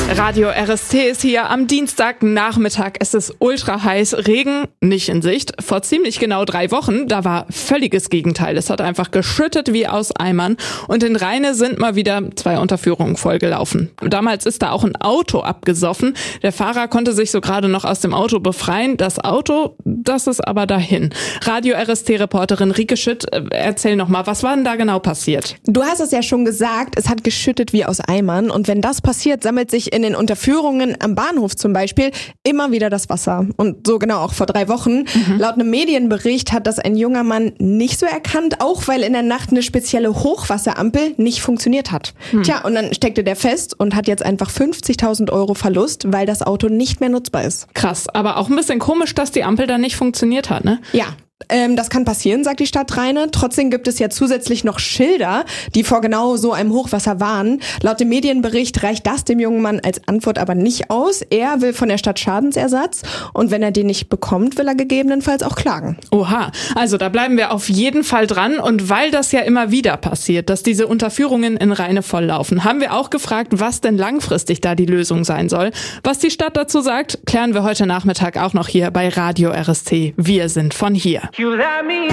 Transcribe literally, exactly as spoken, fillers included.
Radio R S T ist hier am Dienstagnachmittag. Es ist ultra heiß, Regen nicht in Sicht. Vor ziemlich genau drei Wochen, da war völliges Gegenteil. Es hat einfach geschüttet wie aus Eimern und in Rheine sind mal wieder zwei Unterführungen vollgelaufen. Damals ist da auch ein Auto abgesoffen. Der Fahrer konnte sich so gerade noch aus dem Auto befreien. Das Auto, das ist aber dahin. Radio R S T-Reporterin Rike Schütt, erzähl noch mal, was war denn da genau passiert? Du hast es ja schon gesagt, es hat geschüttet wie aus Eimern und wenn das passiert, sammelt sich in den Unterführungen am Bahnhof zum Beispiel immer wieder das Wasser. Und so genau auch vor drei Wochen. Mhm. Laut einem Medienbericht hat das ein junger Mann nicht so erkannt, auch weil in der Nacht eine spezielle Hochwasserampel nicht funktioniert hat. Mhm. Tja, und dann steckte der fest und hat jetzt einfach fünfzigtausend Euro Verlust, weil das Auto nicht mehr nutzbar ist. Krass, aber auch ein bisschen komisch, dass die Ampel dann nicht funktioniert hat, ne? Ja. Ähm, das kann passieren, sagt die Stadt Rheine. Trotzdem gibt es ja zusätzlich noch Schilder, die vor genau so einem Hochwasser warnen. Laut dem Medienbericht reicht das dem jungen Mann als Antwort aber nicht aus. Er will von der Stadt Schadensersatz und wenn er den nicht bekommt, will er gegebenenfalls auch klagen. Oha, also da bleiben wir auf jeden Fall dran. Und weil das ja immer wieder passiert, dass diese Unterführungen in Rheine volllaufen, haben wir auch gefragt, was denn langfristig da die Lösung sein soll. Was die Stadt dazu sagt, klären wir heute Nachmittag auch noch hier bei Radio R S T. Wir sind von hier. You let me